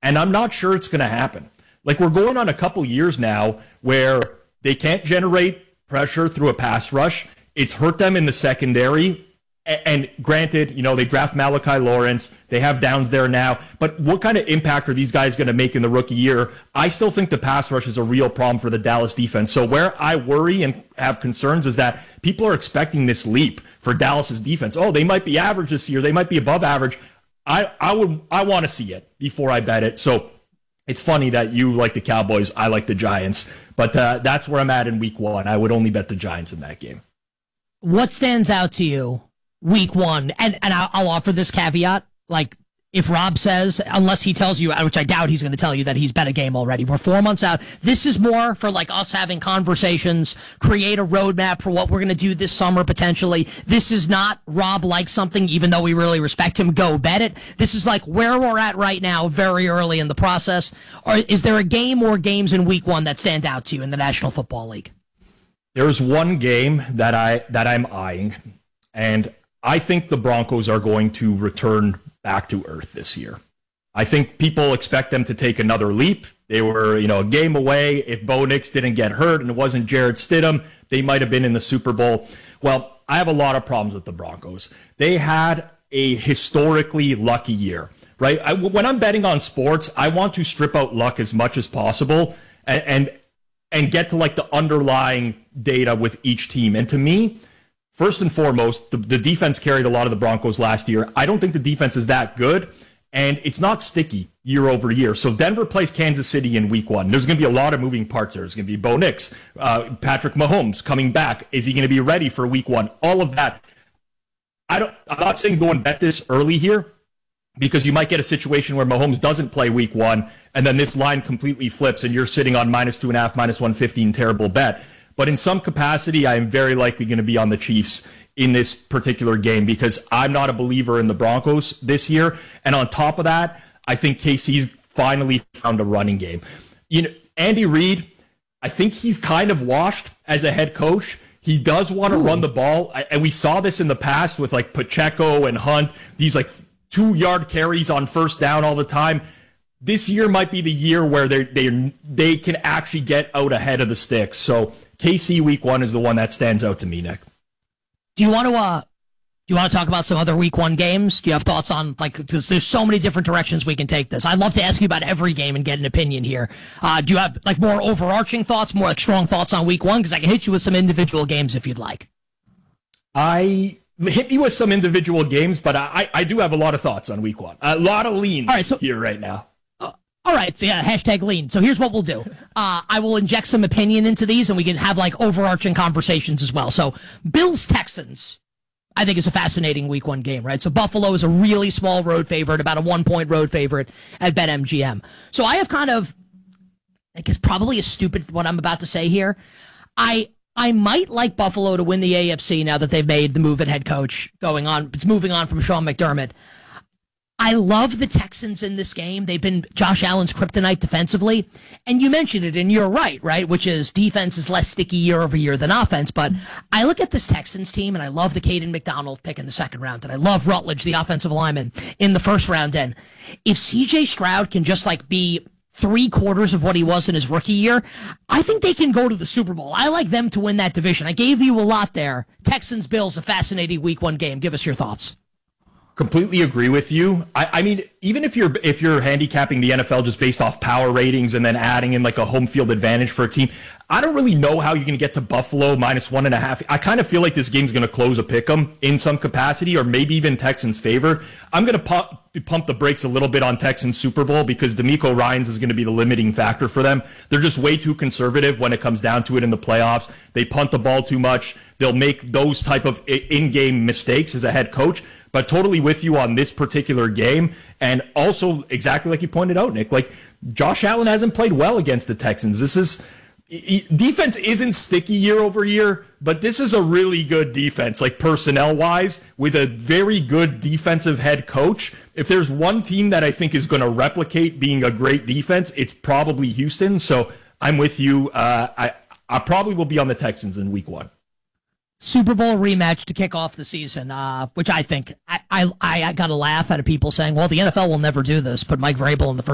And I'm not sure it's going to happen. Like, we're going on a couple years now where they can't generate pressure through a pass rush. It's hurt them in the secondary. And granted, they draft Malachi Lawrence. They have Downs there now. But what kind of impact are these guys going to make in the rookie year? I still think the pass rush is a real problem for the Dallas defense. So where I worry and have concerns is that people are expecting this leap for Dallas's defense. Oh, they might be average this year. They might be above average. I want to see it before I bet it. So it's funny that you like the Cowboys. I like the Giants. But that's where I'm at in week 1. I would only bet the Giants in that game. What stands out to you week 1? And I'll offer this caveat. Like, if Rob says, unless he tells you, which I doubt he's going to tell you, that he's bet a game already. We're 4 months out. This is more for like us having conversations, create a roadmap for what we're going to do this summer potentially. This is not Rob likes something, even though we really respect him, go bet it. This is like where we're at right now, very early in the process. Or is there a game or games in week 1 that stand out to you in the National Football League? There's one game that I'm eyeing, and I think the Broncos are going to return back to earth this year. I think people expect them to take another leap. They were, a game away. If Bo Nix didn't get hurt and it wasn't Jarrett Stidham, they might have been in the Super Bowl. Well, I have a lot of problems with the Broncos. They had a historically lucky year, right? When I'm betting on sports, I want to strip out luck as much as possible and get to like the underlying data with each team. And to me, first and foremost, the defense carried a lot of the Broncos last year. I don't think the defense is that good, and it's not sticky year over year. So Denver plays Kansas City in week 1. There's going to be a lot of moving parts there. There's going to be Bo Nix, Patrick Mahomes coming back. Is he going to be ready for week 1? All of that. I'm not saying go and bet this early here, because you might get a situation where Mahomes doesn't play week 1, and then this line completely flips, and you're sitting on -2.5, -115, terrible bet. But in some capacity, I am very likely going to be on the Chiefs in this particular game because I'm not a believer in the Broncos this year. And on top of that, I think KC's finally found a running game. Andy Reid, I think he's kind of washed as a head coach. He does want to run the ball. And we saw this in the past with like Pacheco and Hunt, these like 2-yard carries on first down all the time. This year might be the year where they can actually get out ahead of the sticks. So KC week 1 is the one that stands out to me, Nick. Do you want to talk about some other week 1 games? Do you have thoughts on, like, because there's so many different directions we can take this. I'd love to ask you about every game and get an opinion here. Do you have like more overarching thoughts, more like strong thoughts on week 1? Because I can hit you with some individual games if you'd like. I hit me with some individual games, but I do have a lot of thoughts on week 1. A lot of leans here right now. All right, so yeah, hashtag lean. So here's what we'll do. I will inject some opinion into these, and we can have like overarching conversations as well. So Bills-Texans, I think, is a fascinating week 1 game, right? So Buffalo is a really small road favorite, about a 1-point road favorite at BetMGM. So I have kind of, I guess probably a stupid what I'm about to say here. I might like Buffalo to win the AFC now that they've made the move at head coach going on. It's moving on from Sean McDermott. I love the Texans in this game. They've been Josh Allen's kryptonite defensively. And you mentioned it, and you're right? Which is defense is less sticky year over year than offense. But I look at this Texans team, and I love the Caden McDonald pick in the second round. And I love Rutledge, the offensive lineman, in the first round. And if C.J. Stroud can just like be 3/4 of what he was in his rookie year, I think they can go to the Super Bowl. I like them to win that division. I gave you a lot there. Texans-Bills, a fascinating week 1 game. Give us your thoughts. Completely agree with you. I mean, even if you're handicapping the NFL just based off power ratings and then adding in like a home field advantage for a team, I don't really know how you're going to get to Buffalo -1.5. I kind of feel like this game's going to close a pick'em in some capacity, or maybe even Texans' favor. I'm going to pump the brakes a little bit on Texans Super Bowl because D'Amico Ryans is going to be the limiting factor for them. They're just way too conservative when it comes down to it in the playoffs. They punt the ball too much. They'll make those type of in-game mistakes as a head coach. But totally with you on this particular game. And also, exactly like you pointed out, Nick, like Josh Allen hasn't played well against the Texans. Defense isn't sticky year over year, but this is a really good defense, like personnel-wise, with a very good defensive head coach. If there's one team that I think is going to replicate being a great defense, it's probably Houston. So I'm with you. I probably will be on the Texans in week 1. Super Bowl rematch to kick off the season, which I think I got a laugh out of people saying, well, the NFL will never do this, put Mike Vrabel in the first